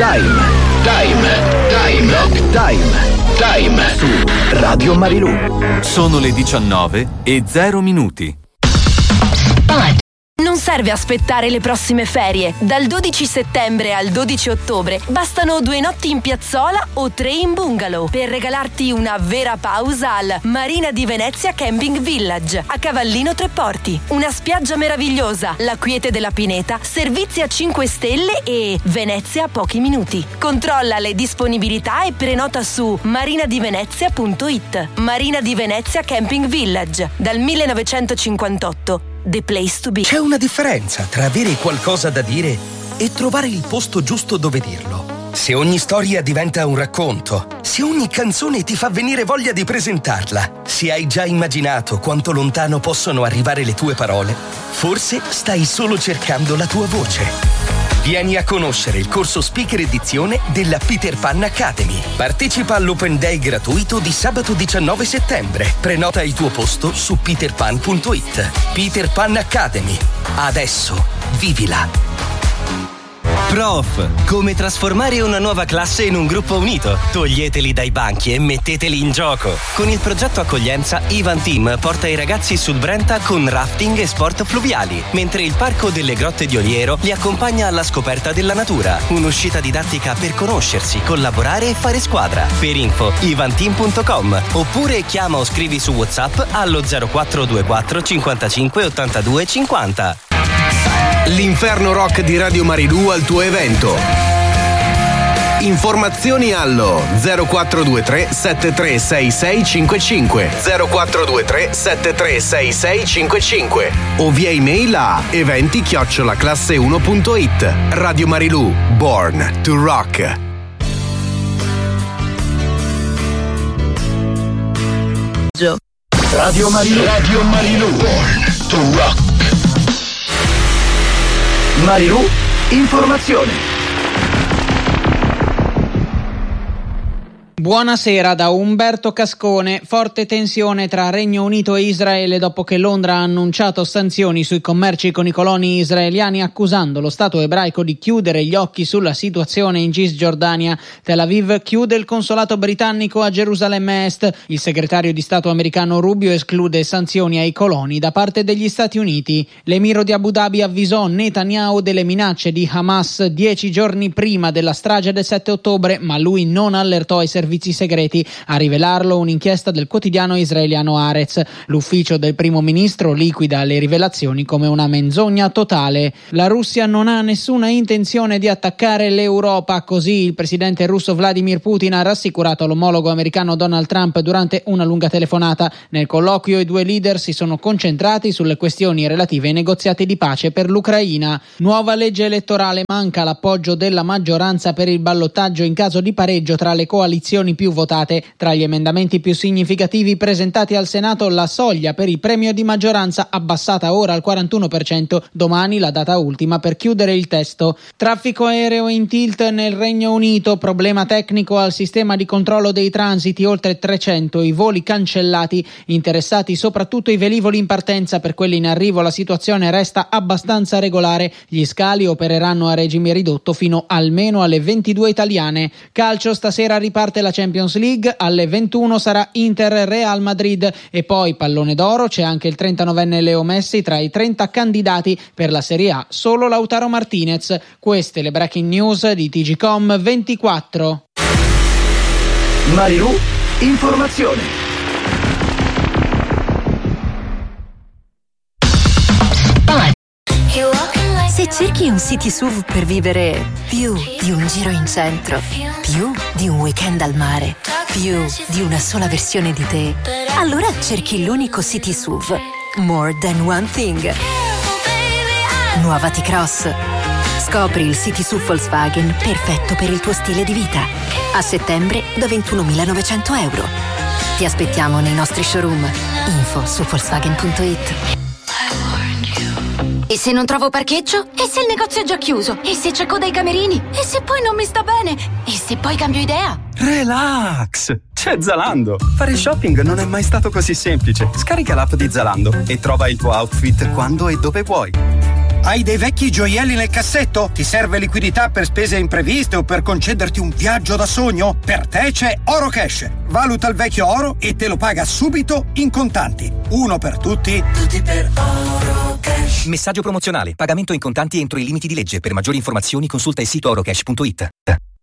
Time su Radio Marilù. Sono le 19:0. Non serve aspettare le prossime ferie. Dal 12 settembre al 12 ottobre bastano 2 notti in piazzola o 3 in bungalow per regalarti una vera pausa al Marina di Venezia Camping Village a Cavallino Treporti. Una spiaggia meravigliosa, la quiete della pineta, servizi a 5 stelle e Venezia a pochi minuti. Controlla le disponibilità e prenota su marinadivenezia.it. Marina di Venezia Camping Village, dal 1958. The place to be. C'è una differenza tra avere qualcosa da dire e trovare il posto giusto dove dirlo. Se ogni storia diventa un racconto, se ogni canzone ti fa venire voglia di presentarla, se hai già immaginato quanto lontano possono arrivare le tue parole, forse stai solo cercando la tua voce. Vieni a conoscere il corso Speaker Edizione della Peter Pan Academy. Partecipa all'Open Day gratuito di sabato 19 settembre. Prenota il tuo posto su peterpan.it. Peter Pan Academy. Adesso vivila. Prof, come trasformare una nuova classe in un gruppo unito? Toglieteli dai banchi e metteteli in gioco. Con il progetto Accoglienza, Ivan Team porta i ragazzi sul Brenta con rafting e sport fluviali, mentre il Parco delle Grotte di Oliero li accompagna alla scoperta della natura. Un'uscita didattica per conoscersi, collaborare e fare squadra. Per info, ivanteam.com oppure chiama o scrivi su WhatsApp allo 0424 55 82 50. L'Inferno Rock di Radio Marilù al tuo evento. Informazioni allo 0423 736655 0423 736655 o via email a eventi@classe1.it. Radio Marilù, born to rock. Radio Marilù, born to rock. Marilù, informazione. Buonasera da Umberto Cascone. Forte tensione tra Regno Unito e Israele dopo che Londra ha annunciato sanzioni sui commerci con i coloni israeliani, accusando lo Stato ebraico di chiudere gli occhi sulla situazione in Cisgiordania. Tel Aviv chiude il consolato britannico a Gerusalemme Est. Il segretario di Stato americano Rubio esclude sanzioni ai coloni da parte degli Stati Uniti. L'emiro di Abu Dhabi avvisò Netanyahu delle minacce di Hamas 10 giorni prima della strage del 7 ottobre, ma lui non allertò i servizi segreti. A rivelarlo un'inchiesta del quotidiano israeliano Haaretz. L'ufficio del primo ministro liquida le rivelazioni come una menzogna totale. La Russia non ha nessuna intenzione di attaccare l'Europa, così il presidente russo Vladimir Putin ha rassicurato l'omologo americano Donald Trump durante una lunga telefonata. Nel colloquio i due leader si sono concentrati sulle questioni relative ai negoziati di pace per l'Ucraina. Nuova legge elettorale, manca l'appoggio della maggioranza per il ballottaggio in caso di pareggio tra le coalizioni più votate. Tra gli emendamenti più significativi presentati al Senato, la soglia per il premio di maggioranza abbassata ora al 41%, domani la data ultima per chiudere il testo. Traffico aereo in tilt nel Regno Unito, problema tecnico al sistema di controllo dei transiti, oltre 300 i voli cancellati, interessati soprattutto i velivoli in partenza. Per quelli in arrivo la situazione resta abbastanza regolare, gli scali opereranno a regime ridotto fino almeno alle 22 italiane. Calcio, stasera riparte la Champions League, alle 21 sarà Inter-Real Madrid e poi pallone d'oro, c'è anche il 39enne Leo Messi tra i 30 candidati. Per la Serie A solo Lautaro Martinez. Queste le breaking news di TGcom 24. Marilù, informazione. Se cerchi un city SUV per vivere più di un giro in centro, più di un weekend al mare, più di una sola versione di te, allora cerchi l'unico city SUV. More than one thing. Nuova T-Cross. Scopri il city SUV Volkswagen perfetto per il tuo stile di vita. A settembre da 21.900 euro. Ti aspettiamo nei nostri showroom. Info su Volkswagen.it. E se non trovo parcheggio? E se il negozio è già chiuso? E se c'è coda ai camerini? E se poi non mi sta bene? E se poi cambio idea? Relax! C'è Zalando! Fare shopping non è mai stato così semplice. Scarica l'app di Zalando e trova il tuo outfit quando e dove vuoi. Hai dei vecchi gioielli nel cassetto? Ti serve liquidità per spese impreviste o per concederti un viaggio da sogno? Per te c'è Oro Cash. Valuta il vecchio oro e te lo paga subito in contanti. Uno per tutti. Tutti per Oro Cash. Messaggio promozionale. Pagamento in contanti entro i limiti di legge. Per maggiori informazioni consulta il sito orocash.it.